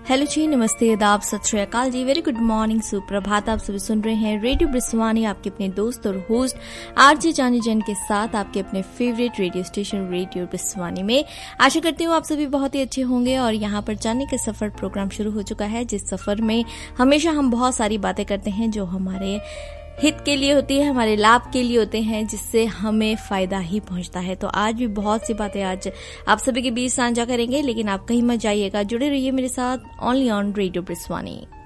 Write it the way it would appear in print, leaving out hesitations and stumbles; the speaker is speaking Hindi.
हेलो जी, नमस्ते, आदाब, सत श्री अकाल जी, वेरी गुड मॉर्निंग, सुप्रभात। आप सभी सुन रहे हैं रेडियो ब्रिस्वानी, आपके अपने दोस्त और होस्ट आरजे जानी जैन के साथ, आपके अपने फेवरेट रेडियो स्टेशन रेडियो ब्रिस्वानी में। आशा करती हूँ आप सभी बहुत ही अच्छे होंगे। और यहाँ पर जाने का सफर प्रोग्राम शुरू हो चुका है, जिस सफर में हमेशा हम बहुत सारी बातें करते हैं जो हमारे हित के लिए होती है, हमारे लाभ के लिए होते हैं, जिससे हमें फायदा ही पहुंचता है। तो आज भी बहुत सी बातें आज आप सभी के बीच साझा करेंगे, लेकिन आप कहीं मत जाइएगा, जुड़े रहिए मेरे साथ ओनली ऑन रेडियो ब्रिस्वानी।